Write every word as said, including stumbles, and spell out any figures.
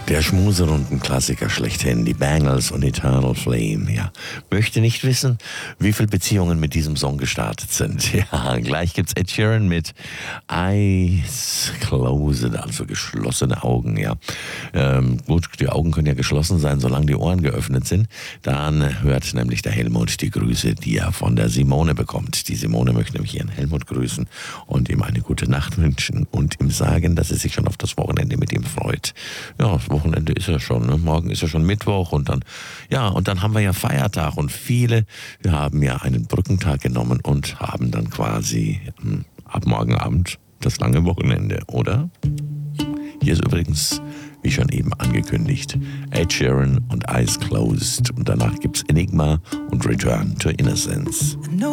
Der Schmuserunden-Klassiker schlechthin, die Bangles und Eternal Flame, ja. Möchte nicht wissen, wie viele Beziehungen mit diesem Song gestartet sind. Ja, gleich gibt's Ed Sheeran mit Eyes Closed, also geschlossene Augen, ja. Ähm, gut, die Augen können ja geschlossen sein, solange die Ohren geöffnet sind. Dann hört nämlich der Helmut die Grüße, die er von der Simone bekommt. Die Simone möchte nämlich ihren Helmut grüßen und ihm eine gute Nacht wünschen und ihm sagen, dass sie sich schon auf das Wochenende mit ihm freut. Ja, das Wochenende ist ja schon, ne? Morgen ist ja schon Mittwoch und dann, ja, und dann haben wir ja Feiertag und viele, wir haben ja einen Brückentag genommen und haben dann quasi hm, ab morgen Abend das lange Wochenende, oder? Hier ist übrigens, wie schon eben angekündigt, Ed Sheeran und Eyes Closed und danach gibt's Enigma und Return to Innocence.